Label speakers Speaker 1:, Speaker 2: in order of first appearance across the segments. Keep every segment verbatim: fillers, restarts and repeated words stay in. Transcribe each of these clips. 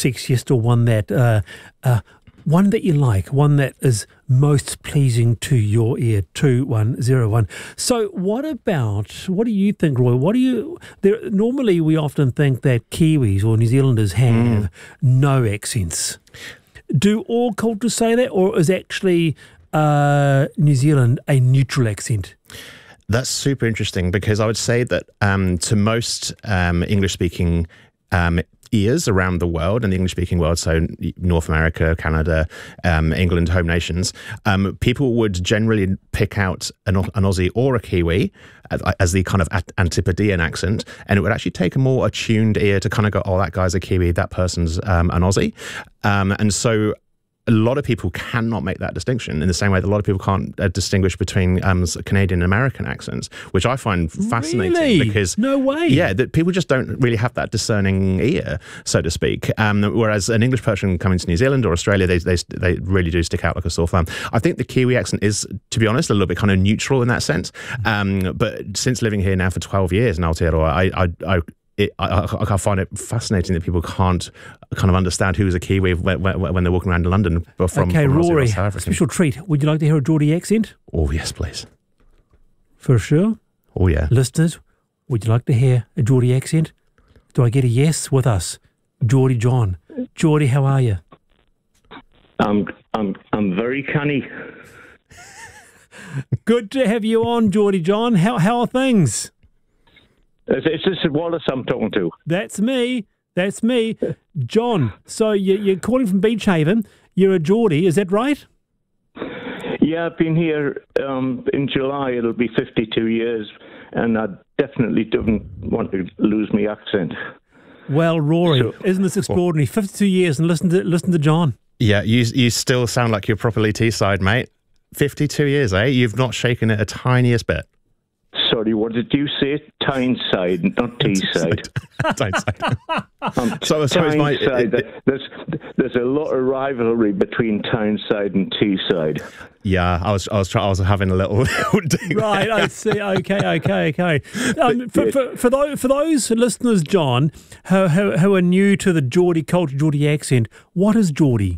Speaker 1: sexiest or one that uh, uh, one that you like, one that is most pleasing to your ear? Two one zero one. So, what about? What do you think, Roy? What do you? There, normally, we often think that Kiwis or New Zealanders have mm. no accents. Do all cultures say that, or is actually uh, New Zealand a neutral accent?
Speaker 2: That's super interesting, because I would say that um, to most um, English-speaking um, ears around the world, and the English-speaking world, so North America, Canada, um, England, home nations, um, people would generally pick out an, an Aussie or a Kiwi as the kind of Antipodean accent, and it would actually take a more attuned ear to kind of go, oh, that guy's a Kiwi, that person's um, an Aussie. Um, and so a lot of people cannot make that distinction, in the same way that a lot of people can't uh, distinguish between um, Canadian and American accents, which I find fascinating.
Speaker 1: Really?
Speaker 2: Because
Speaker 1: no way.
Speaker 2: Yeah, that people just don't really have that discerning ear, so to speak. Um, whereas an English person coming to New Zealand or Australia, they, they they really do stick out like a sore thumb. I think the Kiwi accent is, to be honest, a little bit kind of neutral in that sense. Um, but since living here now for twelve years in Aotearoa, I, I, I It, I, I find it fascinating that people can't kind of understand who's a Kiwi when, when they're walking around London from,
Speaker 1: okay,
Speaker 2: from
Speaker 1: Rory,
Speaker 2: South Africa.
Speaker 1: Special treat. Would you like to hear a Geordie accent?
Speaker 2: Oh, yes, please.
Speaker 1: For sure?
Speaker 2: Oh, yeah.
Speaker 1: Listeners, would you like to hear a Geordie accent? Do I get a yes with us? Geordie John. Geordie, how are you?
Speaker 3: I'm, I'm, I'm very canny.
Speaker 1: Good to have you on, Geordie John. How, how are things?
Speaker 3: It's just Wallace I'm talking to.
Speaker 1: That's me. That's me. John, so you, you're calling from Beach Haven. You're a Geordie, is that right?
Speaker 3: Yeah, I've been here um, in July. It'll be fifty-two years, and I definitely don't want to lose my accent.
Speaker 1: Well, Rory,
Speaker 3: so,
Speaker 1: isn't this extraordinary? fifty-two years, and listen to listen to John.
Speaker 2: Yeah, you you still sound like you're properly Teesside, mate. fifty-two years, eh? You've not shaken it a tiniest bit.
Speaker 3: Sorry, what did you say? Tyneside, not Teesside.
Speaker 2: Tyneside.
Speaker 3: um,
Speaker 2: so, so is my,
Speaker 3: it, it, there's, there's a lot of rivalry between Tyneside and Teesside.
Speaker 2: Yeah, I was I was trying, I was having a little dig
Speaker 1: right.
Speaker 2: there.
Speaker 1: I see. Okay, okay, okay. Um, for, for, for those for those listeners, John, who, who who are new to the Geordie culture, Geordie accent, what is Geordie?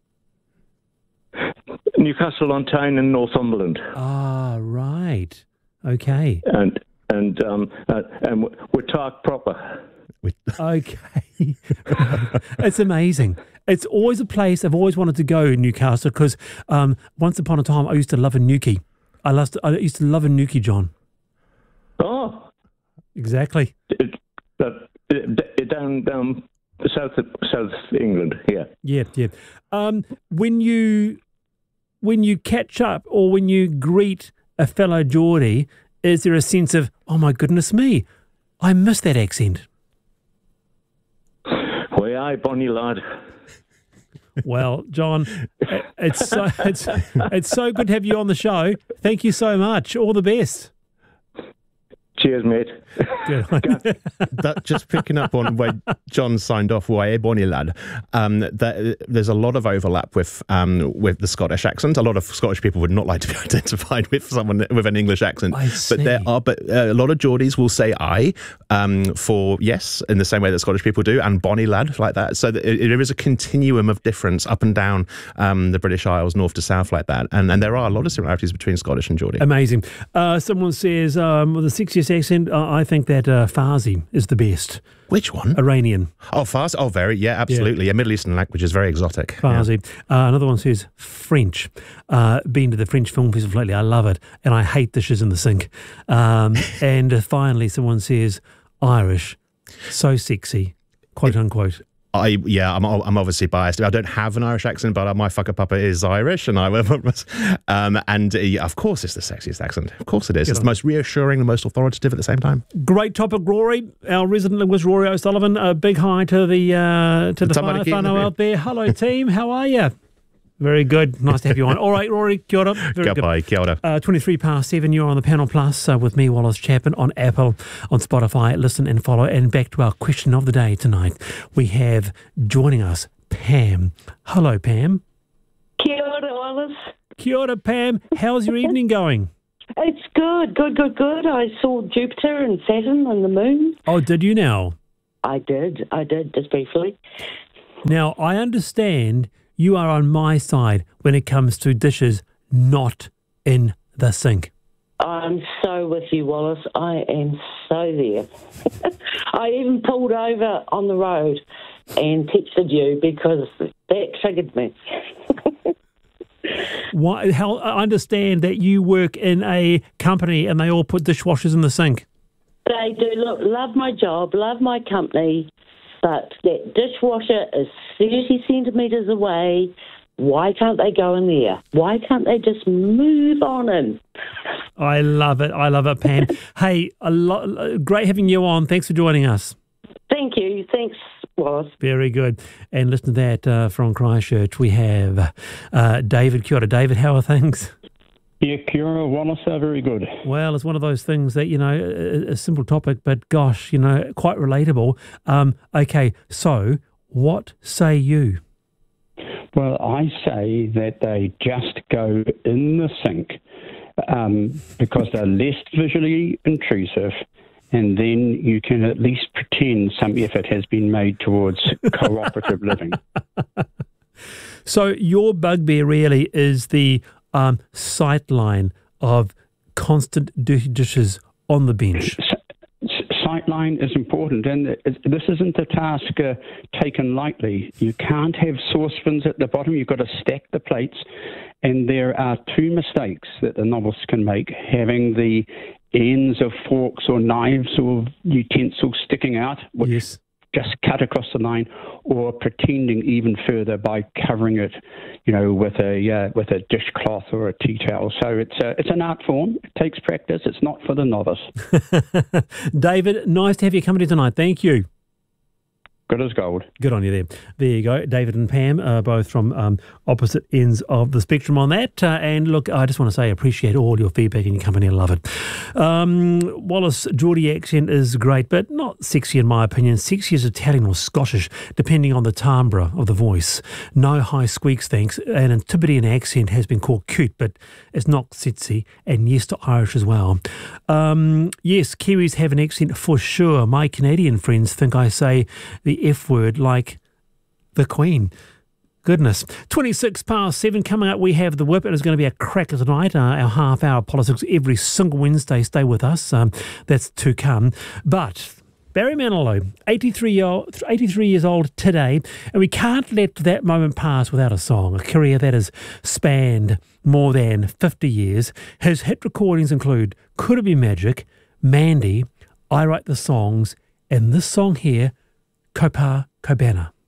Speaker 3: Newcastle on Tyne and Northumberland.
Speaker 1: Ah, right. Okay.
Speaker 3: And and um uh, and we talk proper.
Speaker 1: Okay. It's amazing. It's always a place I've always wanted to go in Newcastle, because um, once upon a time I used to love a Nuki. I loved. I used to love a Nuki, John.
Speaker 3: Oh,
Speaker 1: exactly.
Speaker 3: It, uh, it, down down south south England. Yeah.
Speaker 1: Yeah, yeah. Um, when you when you catch up or when you greet a fellow Geordie, is there a sense of, oh my goodness me, I miss that accent?
Speaker 3: Well, aye, bonny lad.
Speaker 1: Well, John, it's so it's it's so good to have you on the show. Thank you so much. All the best.
Speaker 3: Cheers, mate.
Speaker 1: Good.
Speaker 2: That, just picking up on where John signed off, why bonny lad, um, that, there's a lot of overlap with um, with the Scottish accent. A lot of Scottish people would not like to be identified with someone with an English accent.
Speaker 1: I see.
Speaker 2: But there are, but uh, a lot of Geordies will say I um, for yes, in the same way that Scottish people do, and bonny lad like that. So that it, there is a continuum of difference up and down um, the British Isles, north to south like that. And, and there are a lot of similarities between Scottish and Geordie.
Speaker 1: Amazing. Uh, someone says, um, with the sexiest accent, uh, I think that uh, Farsi is the best.
Speaker 2: Which one?
Speaker 1: Iranian.
Speaker 2: Oh, Farsi. Oh, very. Yeah, absolutely. Yeah, yeah, Middle Eastern language is very exotic.
Speaker 1: Farsi. Yeah. Uh, another one says French. Uh, been to the French Film Festival lately. I love it. And I hate dishes in the sink. Um, and uh, finally, someone says Irish. So sexy. Quote, it, unquote.
Speaker 2: I yeah, I'm I'm obviously biased. I don't have an Irish accent, but my fucker papa is Irish, and I um and uh, yeah, of course it's the sexiest accent. Of course it is. Get it's on. The most reassuring, the most authoritative at the same time.
Speaker 1: Great topic, Rory. Our resident linguist, Rory O'Sullivan. A big hi to the uh, to the whānau whānau out there. Hello, team. How are you? Very good. Nice to have you on. All right, Rory, kia ora. Very
Speaker 2: Kia pai, kia ora.
Speaker 1: Uh, twenty-three past seven, you're on the Panel Plus uh, with me, Wallace Chapman, on Apple, on Spotify. Listen and follow. And back to our question of the day tonight. We have joining us Pam. Hello, Pam.
Speaker 4: Kia ora, Wallace.
Speaker 1: Kia ora, Pam. How's your evening going?
Speaker 4: It's good, good, good, good. I saw Jupiter and Saturn and the moon.
Speaker 1: Oh, did you now?
Speaker 4: I did. I did, just briefly.
Speaker 1: Now, I understand you are on my side when it comes to dishes not in the sink.
Speaker 4: I'm so with you, Wallace. I am so there. I even pulled over on the road and texted you because that triggered me.
Speaker 1: Why, how, I understand that you work in a company and they all put dishwashers in the sink.
Speaker 4: They do. Look, love my job, love my company, but that dishwasher is thirty centimetres away. Why can't they go in there? Why can't they just move on in?
Speaker 1: I love it. I love it, Pam. Hey, a lo- great having you on. Thanks for joining us.
Speaker 4: Thank you. Thanks, Wallace.
Speaker 1: Very good. And listen to that uh, from Christchurch. We have uh, David. Kia ora, David. How are things?
Speaker 5: Yeah, kia ora, Wallace, are very good.
Speaker 1: Well, it's one of those things that, you know, a, a simple topic, but gosh, you know, quite relatable. Um, okay, so what say you?
Speaker 5: Well, I say that they just go in the sink um, because they're less visually intrusive, and then you can at least pretend some effort has been made towards cooperative living.
Speaker 1: So your bugbear really is the um, sight line of constant dirty dishes on the bench.
Speaker 5: Sightline is important, and this isn't a task uh, taken lightly. You can't have saucepans at the bottom. You've got to stack the plates, and there are two mistakes that the novice can make: having the ends of forks or knives or utensils sticking out, which
Speaker 1: Yes.
Speaker 5: just cut across the line, or pretending even further by covering it, you know, with a uh, with a dishcloth or a tea towel. So it's a, it's an art form. It takes practice. It's not for the novice.
Speaker 1: David, nice to have you company tonight. Thank you.
Speaker 5: Good as gold.
Speaker 1: Good on you there. There you go. David and Pam are both from um, opposite ends of the spectrum on that. Uh, and look, I just want to say I appreciate all your feedback and your company. I love it. Um, Wallace, Geordie accent is great, but not sexy in my opinion. Sexy is Italian or Scottish, depending on the timbre of the voice. No high squeaks, thanks. And a Tibetan accent has been called cute, but it's not sexy. And yes to Irish as well. Um, yes, Kiwis have an accent for sure. My Canadian friends think I say the F word like the Queen. Goodness. twenty-six past seven coming up. We have the whip. It is going to be a cracker tonight. Uh, our half hour politics every single Wednesday. Stay with us. Um, that's to come. But Barry Manilow, eighty-three, year old, eighty-three years old today, and we can't let that moment pass without a song. A career that has spanned more than fifty years. His hit recordings include Could It Be Magic, Mandy, I Write the Songs, and this song here, Copacabana.